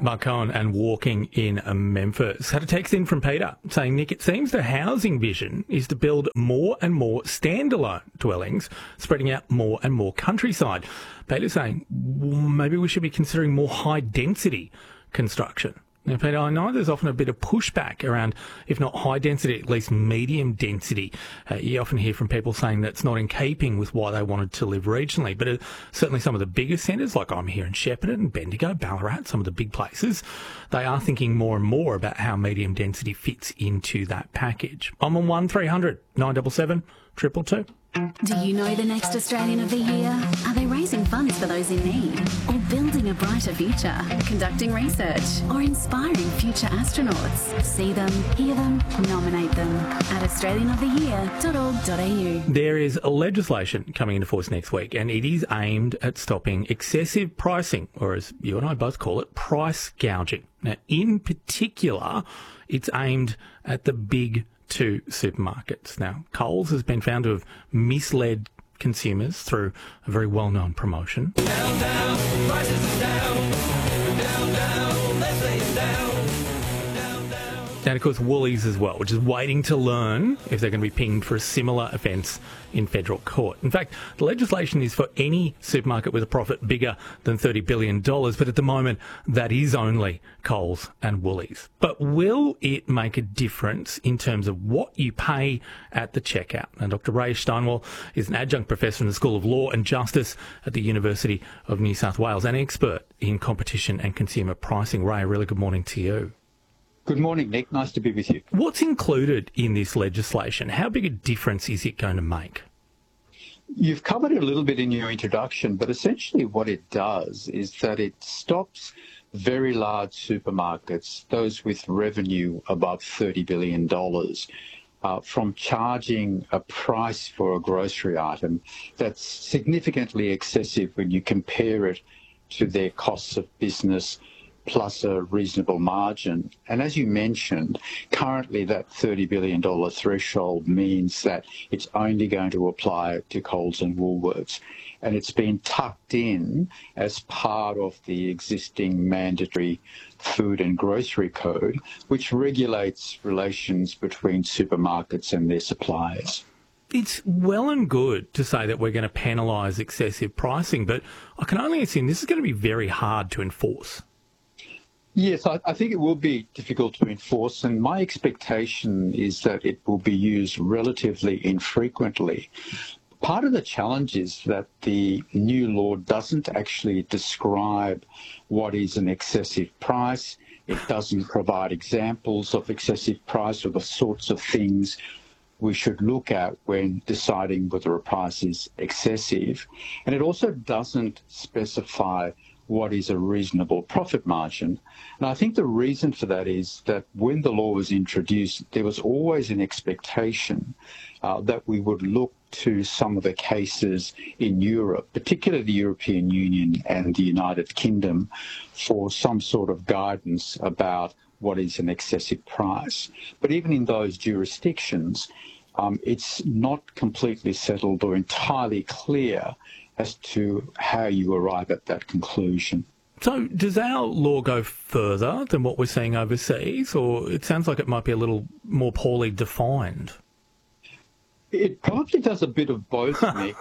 Mark Cohen and walking in Memphis. Had a text in from Peter saying, Nick, it seems the housing vision is to build more and more standalone dwellings, spreading out more and more countryside. Peter's saying, well, maybe we should be considering more high density construction. Now, Peter, I know there's often a bit of pushback around, if not high density, at least medium density. You often hear from people saying that's not in keeping with why they wanted to live regionally. But certainly some of the bigger centres, like I'm here in Shepparton and Bendigo, Ballarat, some of the big places, they are thinking more and more about how medium density fits into that package. I'm on 1300 977 222. Do you know the next Australian of the Year? Are they raising funds for those in need? Or building a brighter future? Conducting research? Or inspiring future astronauts? See them, hear them, nominate them at australianoftheyear.org.au. There is legislation coming into force next week, and it is aimed at stopping excessive pricing, or as you and I both call it, price gouging. Now, in particular, it's aimed at the big two supermarkets. Now, Coles has been found to have misled consumers through a very well-known promotion. Down, down, prices are down. Down, down, let's lay it down. Down, down. And, of course, Woolies as well, which is waiting to learn if they're going to be pinged for a similar offence in federal court. In fact, the legislation is for any supermarket with a profit bigger than $30 billion, but at the moment that is only Coles and Woolies. But will it make a difference in terms of what you pay at the checkout? And Dr. Ray Steinwell is an adjunct professor in the School of Law and Justice at the University of New South Wales and an expert in competition and consumer pricing. Ray, a really good morning to you. Good morning, Nick. Nice to be with you. What's included in this legislation? How big a difference is it going to make? You've covered it a little bit in your introduction, but essentially what it does is that it stops very large supermarkets, those with revenue above $30 billion, from charging a price for a grocery item that's significantly excessive when you compare it to their costs of business plus a reasonable margin. And as you mentioned, currently that $30 billion threshold means that it's only going to apply to Coles and Woolworths. And it's been tucked in as part of the existing mandatory food and grocery code, which regulates relations between supermarkets and their suppliers. It's well and good to say that we're going to penalise excessive pricing, but I can only assume this is going to be very hard to enforce. Yes, I think it will be difficult to enforce, and my expectation is that it will be used relatively infrequently. Part of the challenge is that the new law doesn't actually describe what is an excessive price. It doesn't provide examples of excessive price or the sorts of things we should look at when deciding whether a price is excessive. And it also doesn't specify what is a reasonable profit margin. And I think the reason for that is that when the law was introduced, there was always an expectation that we would look to some of the cases in Europe, particularly the European Union and the United Kingdom, for some sort of guidance about what is an excessive price. But even in those jurisdictions, it's not completely settled or entirely clear as to how you arrive at that conclusion. So does our law go further than what we're seeing overseas, or it sounds like it might be a little more poorly defined? It probably does a bit of both, Nick.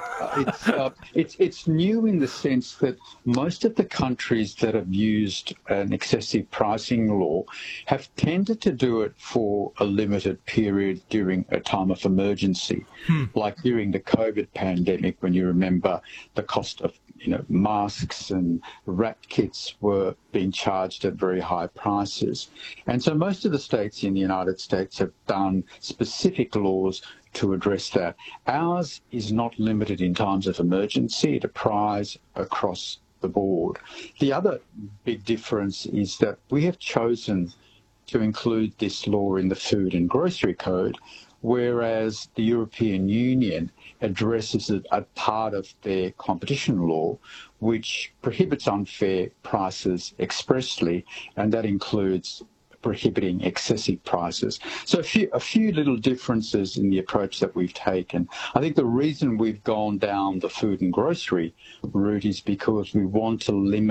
It's new in the sense that most of the countries that have used an excessive pricing law have tended to do it for a limited period during a time of emergency, like during the COVID pandemic, when you remember the cost of masks and rat kits were being charged at very high prices. And so most of the states in the United States have done specific laws to address that. Ours is not limited in times of emergency. It applies across the board. The other big difference is that we have chosen to include this law in the Food and Grocery Code, whereas the European Union addresses it as part of their competition law, which prohibits unfair prices expressly, and that includes prohibiting excessive prices. So a few little differences in the approach that we've taken. I think the reason we've gone down the food and grocery route is because we want to limit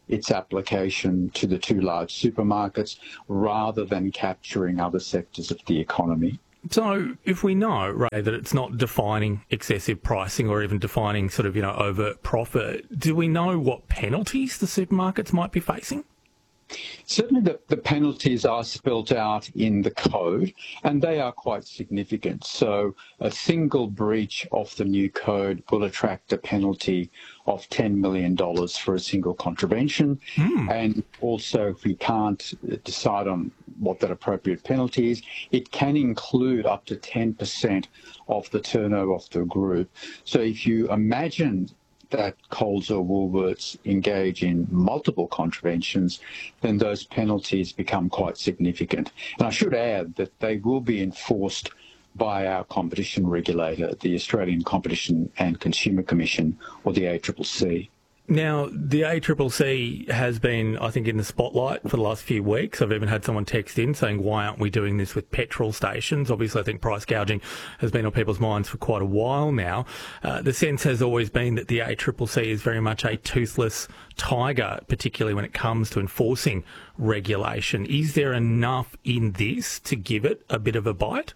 its application to the two large supermarkets rather than capturing other sectors of the economy. So if we know, Ray, that it's not defining excessive pricing or even defining sort of, overt profit, do we know what penalties the supermarkets might be facing? Certainly the penalties are spelt out in the code, and they are quite significant. So a single breach of the new code will attract a penalty of $10 million for a single contravention. And also, if we can't decide on what that appropriate penalty is, it can include up to 10% of the turnover of the group. So if you imagine that Coles or Woolworths engage in multiple contraventions, then those penalties become quite significant. And I should add that they will be enforced by our competition regulator, the Australian Competition and Consumer Commission, or the ACCC. Now, the ACCC has been, I think, in the spotlight for the last few weeks. I've even had someone text in saying, why aren't we doing this with petrol stations? Obviously, I think price gouging has been on people's minds for quite a while now. The sense has always been that the ACCC is very much a toothless tiger, particularly when it comes to enforcing regulation. Is there enough in this to give it a bit of a bite?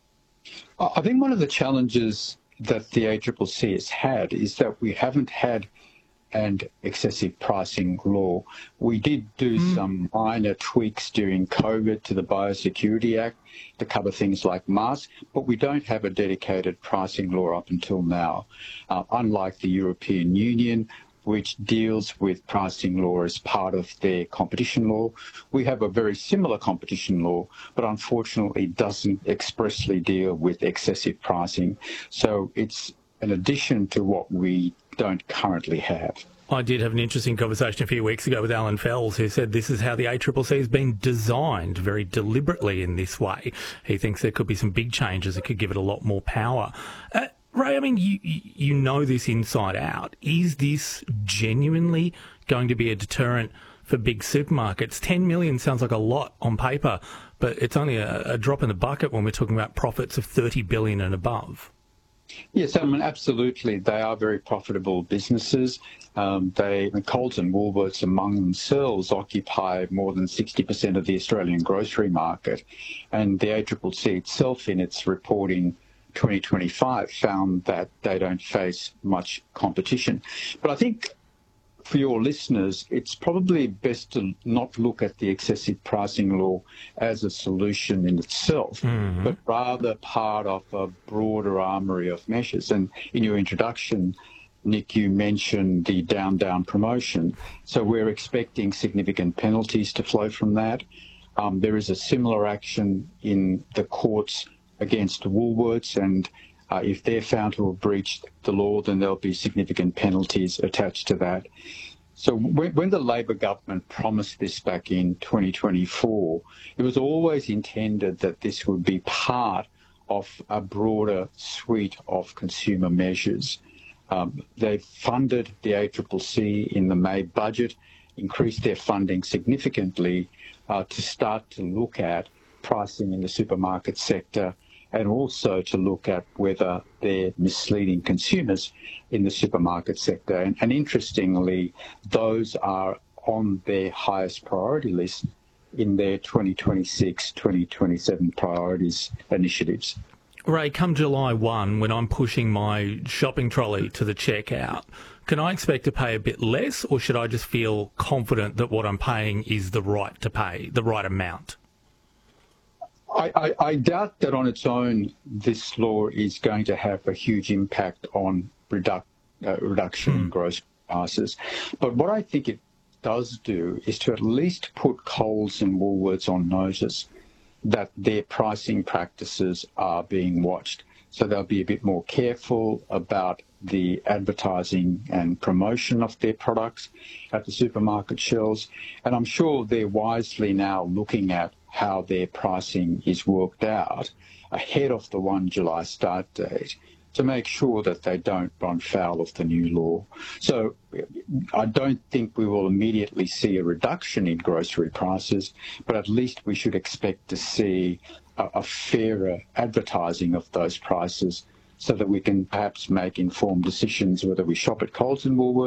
I think one of the challenges that the ACCC has had is that we haven't had an excessive pricing law. We did do some minor tweaks during COVID to the Biosecurity Act to cover things like masks, but we don't have a dedicated pricing law up until now. Unlike the European Union, which deals with pricing law as part of their competition law, we have a very similar competition law, but unfortunately doesn't expressly deal with excessive pricing. So it's an addition to what we don't currently have. I did have an interesting conversation a few weeks ago with Alan Fells, who said this is how the ACCC has been designed very deliberately in this way. He thinks there could be some big changes that could give it a lot more power. Ray, I mean, you know this inside out. Is this genuinely going to be a deterrent for big supermarkets? 10 million sounds like a lot on paper, but it's only a drop in the bucket when we're talking about profits of 30 billion and above. Yes, I mean, absolutely. They are very profitable businesses. Coles and Woolworths among themselves occupy more than 60% of the Australian grocery market. And the ACCC itself, in its reporting 2025, found that they don't face much competition. But I think for your listeners, it's probably best to not look at the excessive pricing law as a solution in itself, but rather part of a broader armoury of measures. And in your introduction, Nick, you mentioned the down promotion. So we're expecting significant penalties to flow from that. There is a similar action in the courts against Woolworths, and if they're found to have breached the law, then there'll be significant penalties attached to that. So when the Labor government promised this back in 2024, it was always intended that this would be part of a broader suite of consumer measures. They funded the ACCC in the May budget, increased their funding significantly to start to look at pricing in the supermarket sector, and also to look at whether they're misleading consumers in the supermarket sector. And interestingly, those are on their highest priority list in their 2026-2027 priorities initiatives. Ray, come July 1, when I'm pushing my shopping trolley to the checkout, can I expect to pay a bit less, or should I just feel confident that what I'm paying is the right to pay, the right amount? I doubt that on its own this law is going to have a huge impact on reduction in gross prices. But what I think it does do is to at least put Coles and Woolworths on notice that their pricing practices are being watched. So they'll be a bit more careful about the advertising and promotion of their products at the supermarket shelves. And I'm sure they're wisely now looking at how their pricing is worked out ahead of the 1 July start date to make sure that they don't run foul of the new law. So I don't think we will immediately see a reduction in grocery prices, but at least we should expect to see a fairer advertising of those prices so that we can perhaps make informed decisions whether we shop at Coles and Woolworths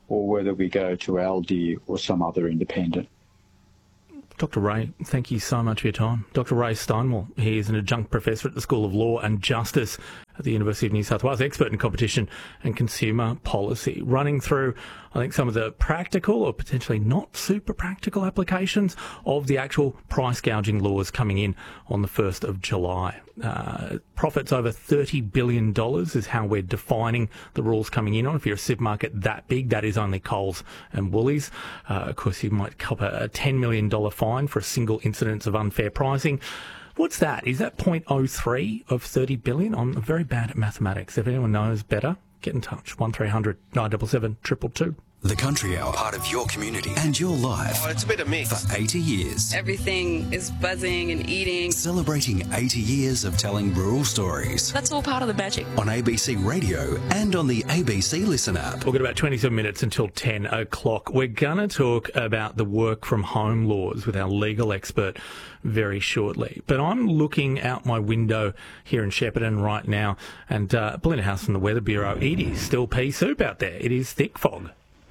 or whether we go to Aldi or some other independent. Dr. Ray, thank you so much for your time. Dr. Ray Steinwell, he is an adjunct professor at the School of Law and Justice at the University of New South Wales, expert in competition and consumer policy, running through, I think, some of the practical or potentially not super practical applications of the actual price gouging laws coming in on the 1st of July. Profits over $30 billion is how we're defining the rules coming in on. If you're a supermarket that big, that is only Coles and Woolies. Of course, you might cop a $10 million fine for a single incidence of unfair pricing. What's that? Is that 0.03 of 30 billion? I'm very bad at mathematics. If anyone knows better, get in touch. 1300 977 222. The Country Hour, part of your community and your life. Oh, it's a bit of mix. For 80 years. Everything is buzzing and eating. Celebrating 80 years of telling rural stories. That's all part of the magic. On ABC Radio and on the ABC Listen app. We've got about 27 minutes until 10 o'clock. We're going to talk about the work from home laws with our legal expert very shortly. But I'm looking out my window here in Shepparton right now, and Belinda House from the Weather Bureau, it is still pea soup out there. It is thick fog.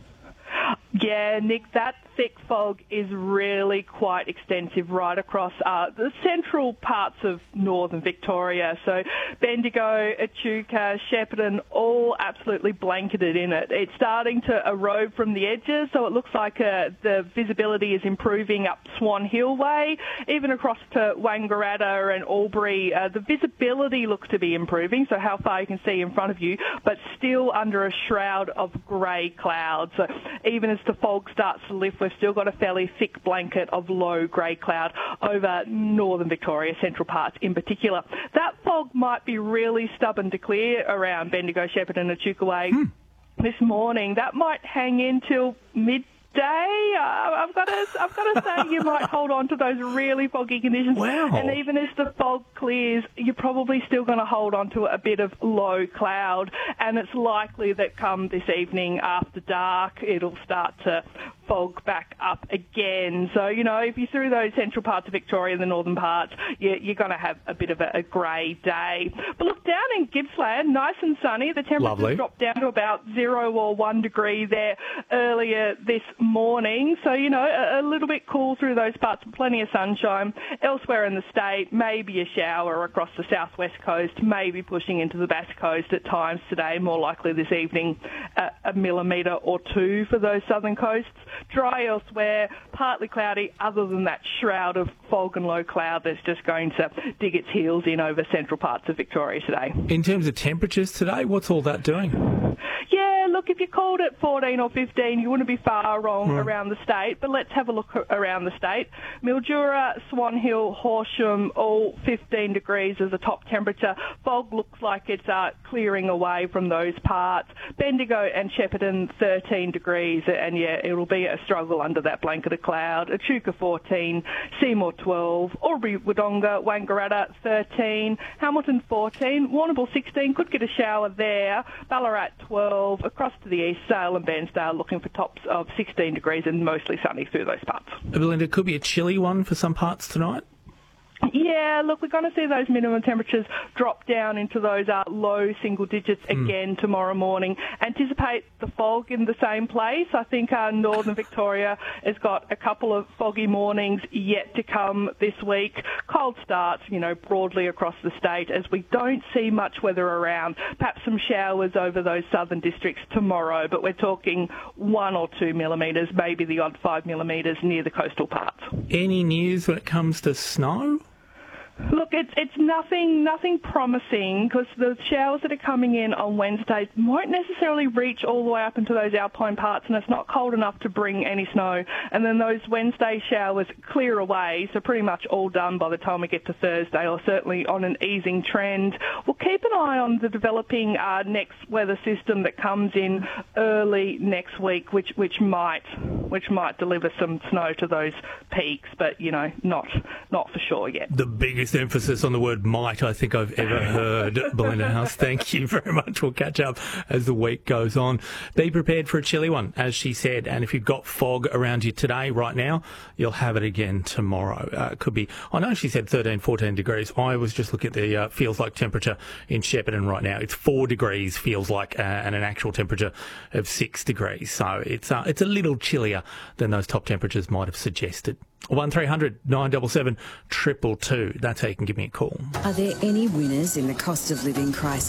Yeah, Nick, that thick fog is really quite extensive right across the central parts of northern Victoria. So Bendigo, Echuca, Shepparton, all absolutely blanketed in it. It's starting to erode from the edges, so it looks like the visibility is improving up Swan Hill Way, even across to Wangaratta and Albury. The visibility looks to be improving, so how far you can see in front of you, but still under a shroud of grey clouds. So even as the fog starts to lift, we've still got a fairly thick blanket of low grey cloud over northern Victoria, central parts in particular. That fog might be really stubborn to clear around Bendigo, Shepparton and Echuca Way this morning. That might hang in till midday. I've got to say you might hold on to those really foggy conditions. Wow. And even as the fog clears, you're probably still going to hold on to a bit of low cloud. And it's likely that come this evening after dark, it'll start to fog back up again. So, you know, if you're through those central parts of Victoria and the northern parts, you're going to have a bit of a grey day. But look, down in Gippsland, nice and sunny. The temperatures dropped down to about 0 or 1 degree there earlier this morning. So, you know, a little bit cool through those parts, plenty of sunshine. Elsewhere in the state, maybe a shower across the southwest coast, maybe pushing into the Bass Coast at times today, more likely this evening, a millimetre or two for those southern coasts. Dry elsewhere, partly cloudy, other than that shroud of fog and low cloud that's just going to dig its heels in over central parts of Victoria today. In terms of temperatures today, what's all that doing? Yeah, look, if you called it 14 or 15, you wouldn't be far wrong around the state, but let's have a look around the state. Mildura, Swan Hill, Horsham, all 15 degrees as a top temperature. Fog looks like it's clearing away from those parts. Bendigo and Shepparton, 13 degrees, and yeah, it'll be a struggle under that blanket of cloud. Echuca, 14, Seymour, 12, Albury, Wodonga, Wangaratta, 13, Hamilton, 14, Warrnambool, 16, could get a shower there, Ballarat, 12, across to the east, Sale and Bairnsdale looking for tops of 16 degrees and mostly sunny through those parts. Belinda, could be a chilly one for some parts tonight? Yeah, look, we're going to see those minimum temperatures drop down into those low single digits again tomorrow morning. Anticipate the fog in the same place. I think northern Victoria has got a couple of foggy mornings yet to come this week. Cold starts, you know, broadly across the state as we don't see much weather around. Perhaps some showers over those southern districts tomorrow, but we're talking 1 or 2 millimetres, maybe the odd 5 millimetres near the coastal parts. Any news when it comes to snow? Look, it's nothing promising because the showers that are coming in on Wednesday won't necessarily reach all the way up into those alpine parts, and it's not cold enough to bring any snow. And then those Wednesday showers clear away, so pretty much all done by the time we get to Thursday, or certainly on an easing trend. We'll keep an eye on the developing next weather system that comes in early next week, which might which might deliver some snow to those peaks, but, not for sure yet. The biggest emphasis on the word might I think I've ever heard. Belinda House, thank you very much. We'll catch up as the week goes on. Be prepared for a chilly one, as she said, and if you've got fog around you today, right now, you'll have it again tomorrow. It could be, I know she said 13, 14 degrees. I was just looking at the feels like temperature in Shepparton right now. It's 4 degrees feels like, and an actual temperature of 6 degrees. So it's a little chillier than those top temperatures might have suggested. 1300 977 222. That's how you can give me a call. Are there any winners in the cost of living crisis?